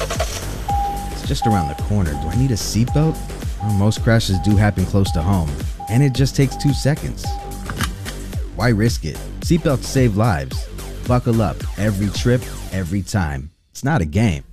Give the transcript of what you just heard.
It's just around the corner. Do I need a seatbelt? Well, most crashes do happen close to home, and it just takes 2 seconds. Why risk it? Seatbelts save lives. Buckle up every trip, every time. It's not a game.